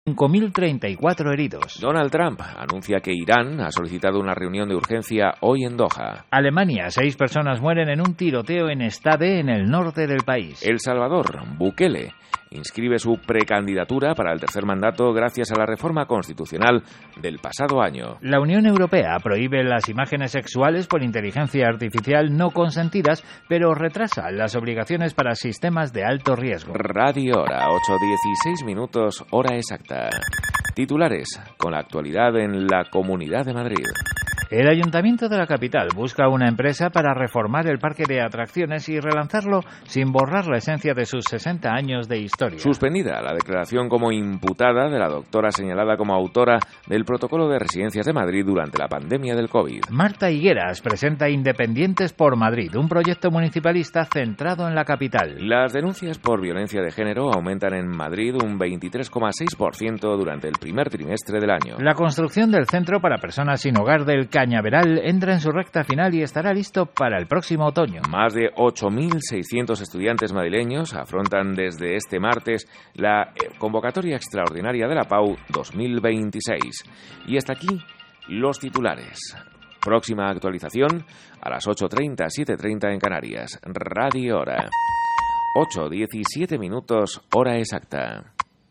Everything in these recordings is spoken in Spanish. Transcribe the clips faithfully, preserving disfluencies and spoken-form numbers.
cinco mil treinta y cuatro heridos. Donald Trump anuncia que Irán ha solicitado una reunión de urgencia hoy en Doha. Alemania, seis personas mueren en un tiroteo en Stade, en el norte del país. El Salvador, Bukele inscribe su precandidatura para el tercer mandato gracias a la reforma constitucional del pasado año. La Unión Europea prohíbe las imágenes sexuales por inteligencia artificial no consentidas, pero retrasa las obligaciones para sistemas de alto riesgo. Radio Hora, ocho dieciséis minutos, hora exacta. Titulares con la actualidad en la Comunidad de Madrid. El Ayuntamiento de la capital busca una empresa para reformar el parque de atracciones y relanzarlo sin borrar la esencia de sus sesenta años de historia. Suspendida la declaración como imputada de la doctora señalada como autora del protocolo de residencias de Madrid durante la pandemia del COVID. Marta Higueras presenta Independientes por Madrid, un proyecto municipalista centrado en la capital. Las denuncias por violencia de género aumentan en Madrid un veintitrés coma seis por ciento durante el primer trimestre del año. La construcción del centro para personas sin hogar del Cañaveral entra en su recta final y estará listo para el próximo otoño. Más de ocho mil seiscientos estudiantes madrileños afrontan desde este martes la convocatoria extraordinaria de la P A U dos mil veintiséis. Y hasta aquí los titulares. Próxima actualización a las ocho treinta, siete treinta en Canarias. Radio Hora. ocho diecisiete minutos, hora exacta.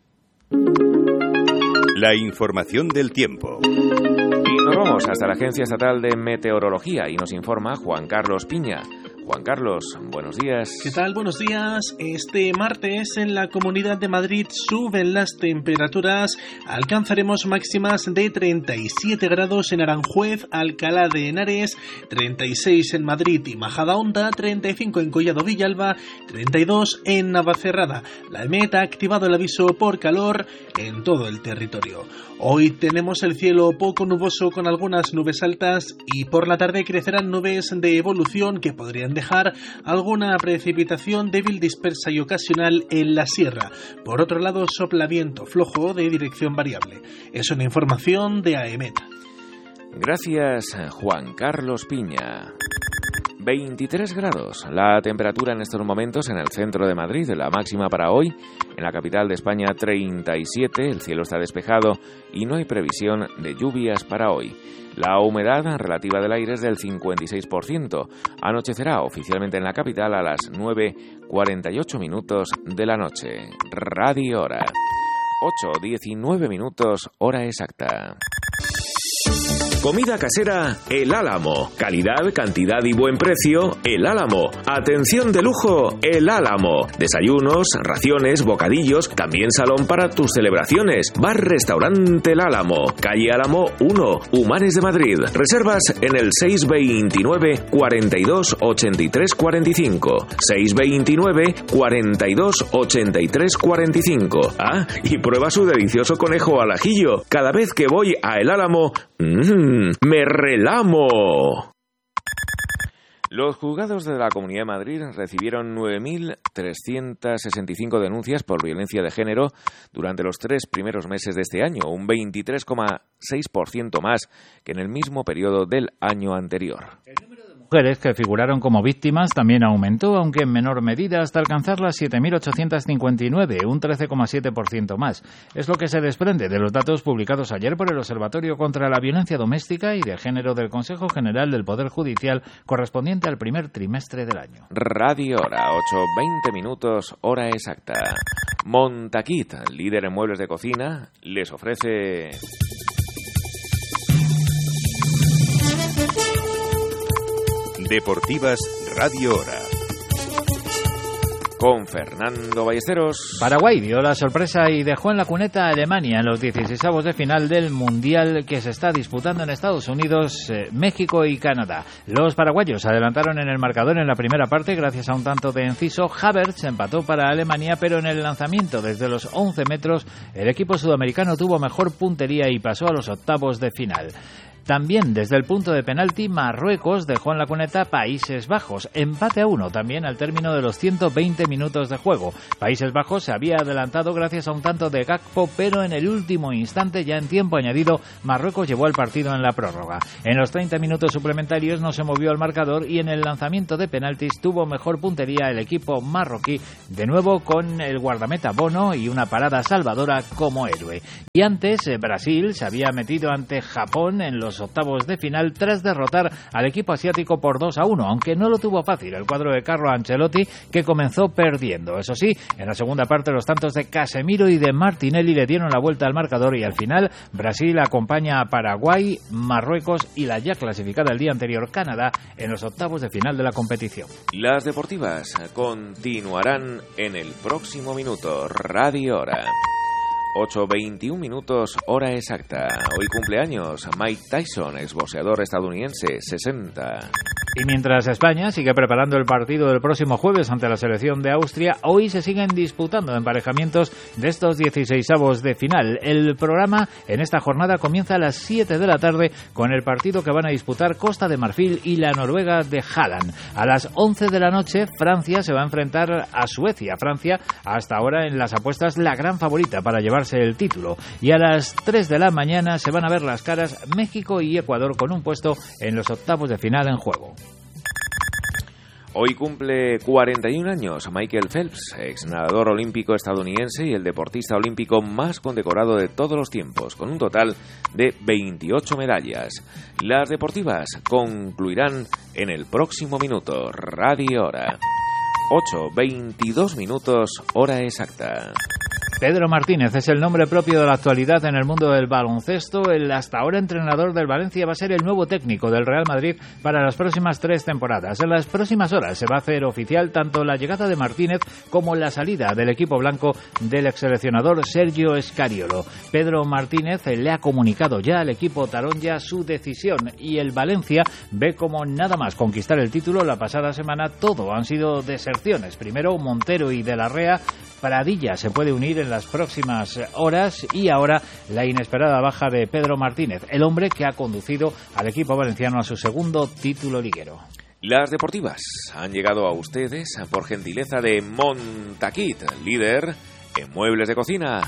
La información del tiempo. Nos vamos hasta la Agencia Estatal de Meteorología y nos informa Juan Carlos Piña. Juan Carlos, buenos días. ¿Qué tal? Buenos días. Este martes en la Comunidad de Madrid suben las temperaturas. Alcanzaremos máximas de treinta y siete grados en Aranjuez, Alcalá de Henares, treinta y seis en Madrid y Majadahonda, treinta y cinco en Collado Villalba, treinta y dos en Navacerrada. La EMET ha activado el aviso por calor en todo el territorio. Hoy tenemos el cielo poco nuboso con algunas nubes altas y por la tarde crecerán nubes de evolución que podrían dejar alguna precipitación débil, dispersa y ocasional en la sierra. Por otro lado, sopla viento flojo de dirección variable. Es una información de AEMET. Gracias, Juan Carlos Piña. veintitrés grados, la temperatura en estos momentos en el centro de Madrid, la máxima para hoy, en la capital de España treinta y siete, el cielo está despejado y no hay previsión de lluvias para hoy. La humedad relativa del aire es del cincuenta y seis por ciento, anochecerá oficialmente en la capital a las nueve cuarenta y ocho minutos de la noche. Radio Hora, ocho diecinueve minutos, hora exacta. Comida casera El Álamo. Calidad, cantidad y buen precio El Álamo. Atención de lujo El Álamo. Desayunos, raciones, bocadillos, también salón para tus celebraciones. Bar Restaurante El Álamo. Calle Álamo uno, Humanes de Madrid. Reservas en el seis veintinueve, cuarenta y dos, ochenta y tres, cuarenta y cinco. seis veintinueve, cuarenta y dos, ochenta y tres, cuarenta y cinco. Ah, y prueba su delicioso conejo al ajillo. Cada vez que voy a El Álamo, mmm, ¡me relamo! Los juzgados de la Comunidad de Madrid recibieron nueve mil trescientas sesenta y cinco denuncias por violencia de género durante los tres primeros meses de este año, un veintitrés coma seis por ciento más que en el mismo periodo del año anterior. Mujeres que figuraron como víctimas también aumentó, aunque en menor medida, hasta alcanzar las siete mil ochocientas cincuenta y nueve, un trece coma siete por ciento más. Es lo que se desprende de los datos publicados ayer por el Observatorio contra la Violencia Doméstica y de Género del Consejo General del Poder Judicial, correspondiente al primer trimestre del año. Radio Hora, ocho veinte minutos, hora exacta. Montaquit, líder en muebles de cocina, les ofrece... Deportivas Radio Hora. Con Fernando Ballesteros. Paraguay dio la sorpresa y dejó en la cuneta a Alemania en los dieciseisavos de final del Mundial que se está disputando en Estados Unidos, eh, México y Canadá. Los paraguayos adelantaron en el marcador en la primera parte gracias a un tanto de Enciso. Havertz empató para Alemania, pero en el lanzamiento desde los once metros el equipo sudamericano tuvo mejor puntería y pasó a los octavos de final. También desde el punto de penalti, Marruecos dejó en la cuneta Países Bajos. Empate a uno también al término de los ciento veinte minutos de juego. Países Bajos se había adelantado gracias a un tanto de Gakpo, pero en el último instante, ya en tiempo añadido, Marruecos llevó el partido en la prórroga. En los treinta minutos suplementarios no se movió el marcador y en el lanzamiento de penaltis tuvo mejor puntería el equipo marroquí, de nuevo con el guardameta Bono y una parada salvadora como héroe. Y antes, Brasil se había metido ante Japón en los octavos de final tras derrotar al equipo asiático por dos a uno, aunque no lo tuvo fácil el cuadro de Carlo Ancelotti, que comenzó perdiendo. Eso sí, en la segunda parte los tantos de Casemiro y de Martinelli le dieron la vuelta al marcador y al final Brasil acompaña a Paraguay, Marruecos y la ya clasificada el día anterior Canadá en los octavos de final de la competición. Las deportivas continuarán en el próximo minuto. Radio Hora. ocho veintiún minutos, hora exacta. Hoy cumpleaños Mike Tyson, exboxeador estadounidense, sesenta. Y mientras España sigue preparando el partido del próximo jueves ante la selección de Austria, hoy se siguen disputando emparejamientos de estos dieciseisavos de final. El programa en esta jornada comienza a las siete de la tarde con el partido que van a disputar Costa de Marfil y la Noruega de Haaland. A las once de la noche, Francia se va a enfrentar a Suecia. Francia, hasta ahora en las apuestas, la gran favorita para llevarse el título. Y a las tres de la mañana se van a ver las caras México y Ecuador con un puesto en los octavos de final en juego. Hoy cumple cuarenta y un años Michael Phelps, ex nadador olímpico estadounidense y el deportista olímpico más condecorado de todos los tiempos, con un total de veintiocho medallas. Las deportivas concluirán en el próximo minuto. Radio Hora. ocho veintidós minutos, hora exacta. Pedro Martínez es el nombre propio de la actualidad en el mundo del baloncesto. El hasta ahora entrenador del Valencia va a ser el nuevo técnico del Real Madrid para las próximas tres temporadas. En las próximas horas se va a hacer oficial tanto la llegada de Martínez como la salida del equipo blanco del exseleccionador Sergio Scariolo. Pedro Martínez le ha comunicado ya al equipo taronja su decisión y el Valencia ve como nada más conquistar el título la pasada semana todo han sido deserciones. Primero Montero y De la Rea. Pradilla se puede unir en las próximas horas y ahora la inesperada baja de Pedro Martínez, el hombre que ha conducido al equipo valenciano a su segundo título liguero. Las deportivas han llegado a ustedes por gentileza de Montaquit, líder en muebles de cocina.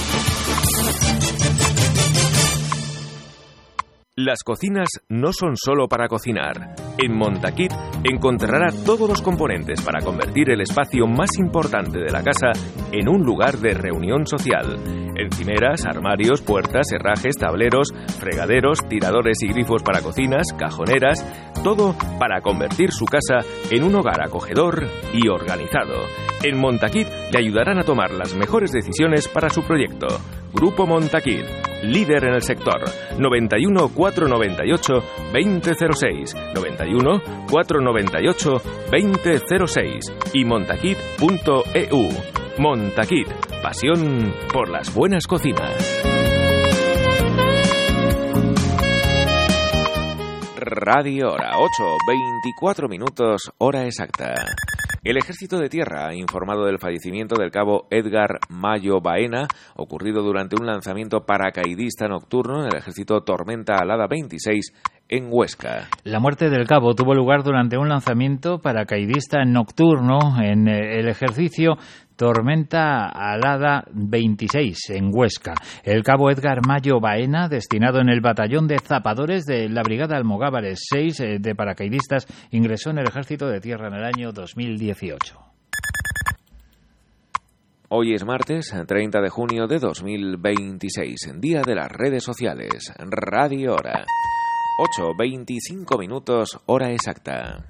Las cocinas no son solo para cocinar. En Montaquit encontrará todos los componentes para convertir el espacio más importante de la casa en un lugar de reunión social. Encimeras, armarios, puertas, herrajes, tableros, fregaderos, tiradores y grifos para cocinas, cajoneras, todo para convertir su casa en un hogar acogedor y organizado. En Montaquit le ayudarán a tomar las mejores decisiones para su proyecto. Grupo Montaquit, líder en el sector. noventa y uno, cuatrocientos noventa y ocho, veinte cero seis, noventa y uno, cuatrocientos noventa y ocho, veinte cero seis y montaquit punto e u. Montaquit, pasión por las buenas cocinas. Radio Hora, ocho veinticuatro minutos, hora exacta. El Ejército de Tierra ha informado del fallecimiento del cabo Edgar Mayo Baena, ocurrido durante un lanzamiento paracaidista nocturno en el Ejército Tormenta Alada veintiséis en Huesca. La muerte del cabo tuvo lugar durante un lanzamiento paracaidista nocturno en el ejercicio Tormenta Alada veintiséis en Huesca. El cabo Edgar Mayo Baena, destinado en el batallón de zapadores de la Brigada Almogávares seis de paracaidistas, ingresó en el Ejército de Tierra en el año dos mil dieciocho. Hoy es martes, treinta de junio de dos mil veintiséis, día de las redes sociales. Radio Hora. ocho veinticinco minutos, hora exacta.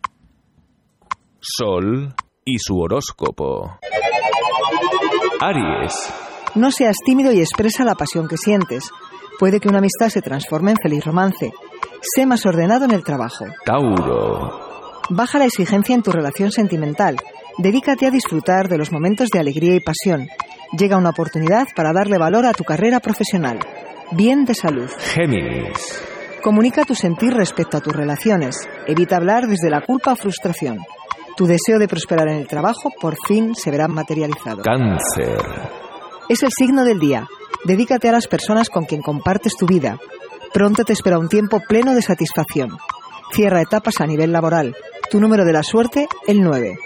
Sol y su horóscopo. Aries. No seas tímido y expresa la pasión que sientes. Puede que una amistad se transforme en feliz romance. Sé más ordenado en el trabajo. Tauro. Baja la exigencia en tu relación sentimental. Dedícate a disfrutar de los momentos de alegría y pasión. Llega una oportunidad para darle valor a tu carrera profesional. Bien de salud. Géminis. Comunica tu sentir respecto a tus relaciones. Evita hablar desde la culpa o frustración. Tu deseo de prosperar en el trabajo por fin se verá materializado. Cáncer. Es el signo del día. Dedícate a las personas con quien compartes tu vida. Pronto te espera un tiempo pleno de satisfacción. Cierra etapas a nivel laboral. Tu número de la suerte, el nueve.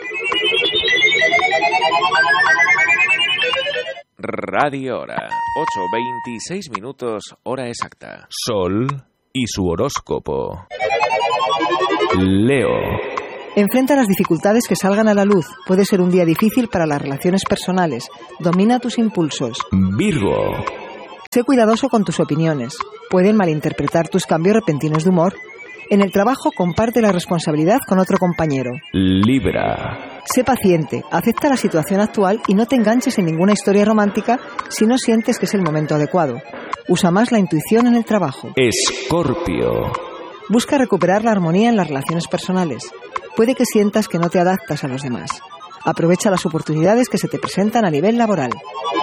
Radio Hora, ocho veintiséis minutos, hora exacta. Sol y su horóscopo. Leo. Enfrenta las dificultades que salgan a la luz. Puede ser un día difícil para las relaciones personales. Domina tus impulsos. Virgo. Sé cuidadoso con tus opiniones. Pueden malinterpretar tus cambios repentinos de humor. En el trabajo, comparte la responsabilidad con otro compañero. Libra. Sé paciente, acepta la situación actual y no te enganches en ninguna historia romántica si no sientes que es el momento adecuado. Usa más la intuición en el trabajo. Escorpio. Busca recuperar la armonía en las relaciones personales. Puede que sientas que no te adaptas a los demás. Aprovecha las oportunidades que se te presentan a nivel laboral.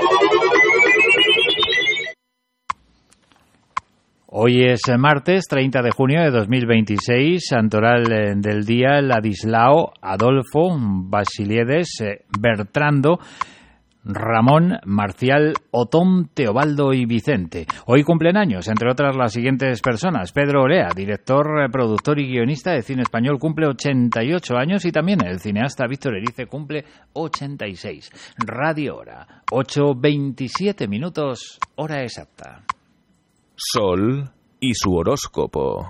Hoy es martes treinta de junio de dos mil veintiséis, santoral del día Ladislao, Adolfo, Basiliedes, Bertrando, Ramón, Marcial, Otón, Teobaldo y Vicente. Hoy cumplen años, entre otras, las siguientes personas. Pedro Orea, director, productor y guionista de cine español, cumple ochenta y ocho años, y también el cineasta Víctor Erice cumple ochenta y seis. Radio Hora, ocho veintisiete minutos, hora exacta. Sol y su horóscopo.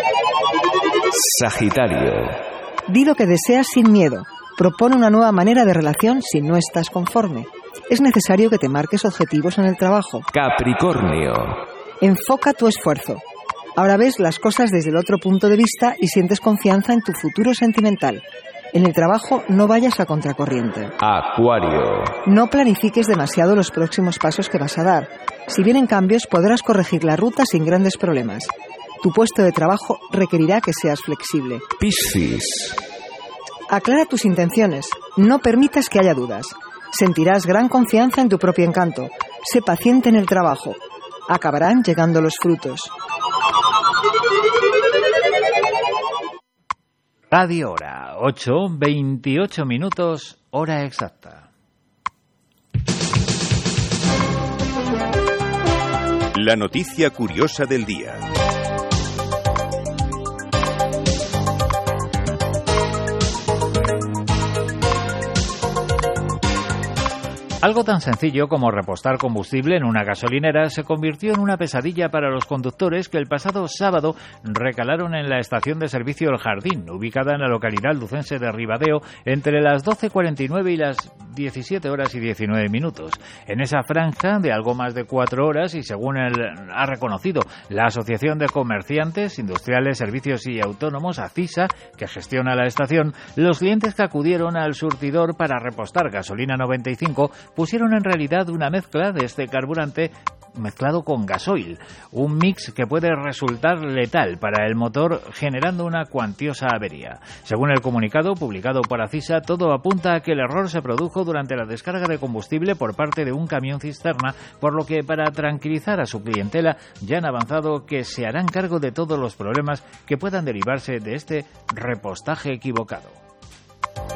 Sagitario. Di lo que deseas sin miedo. Propone una nueva manera de relación si no estás conforme. Es necesario que te marques objetivos en el trabajo. Capricornio. Enfoca tu esfuerzo. Ahora ves las cosas desde el otro punto de vista y sientes confianza en tu futuro sentimental. En el trabajo no vayas a contracorriente. Acuario. No planifiques demasiado los próximos pasos que vas a dar. Si vienen cambios, podrás corregir la ruta sin grandes problemas. Tu puesto de trabajo requerirá que seas flexible. Piscis. Aclara tus intenciones. No permitas que haya dudas. Sentirás gran confianza en tu propio encanto. Sé paciente en el trabajo. Acabarán llegando los frutos. Radio Hora, ocho veintiocho minutos, hora exacta. La noticia curiosa del día. Algo tan sencillo como repostar combustible en una gasolinera se convirtió en una pesadilla para los conductores que el pasado sábado recalaron en la estación de servicio El Jardín, ubicada en la localidad lucense de Ribadeo, entre las doce cuarenta y nueve y las diecisiete horas y diecinueve minutos. En esa franja de algo más de cuatro horas, y según el, ha reconocido la Asociación de Comerciantes, Industriales, Servicios y Autónomos, ACISA, que gestiona la estación, los clientes que acudieron al surtidor para repostar gasolina noventa y cinco pusieron en realidad una mezcla de este carburante mezclado con gasoil, un mix que puede resultar letal para el motor, generando una cuantiosa avería. Según el comunicado publicado por ACISA, todo apunta a que el error se produjo durante la descarga de combustible por parte de un camión cisterna, por lo que, para tranquilizar a su clientela, ya han avanzado que se harán cargo de todos los problemas que puedan derivarse de este repostaje equivocado.